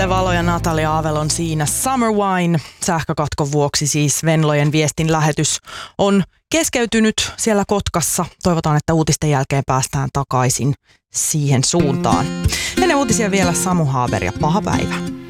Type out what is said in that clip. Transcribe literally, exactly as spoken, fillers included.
Valo ja Natalia Avelon siinä Summer Wine. Sähkökatkon vuoksi siis Venlojen viestin lähetys on keskeytynyt siellä Kotkassa. Toivotaan, että uutisten jälkeen päästään takaisin siihen suuntaan. Ennen uutisia vielä Samu Haaber ja paha päivä.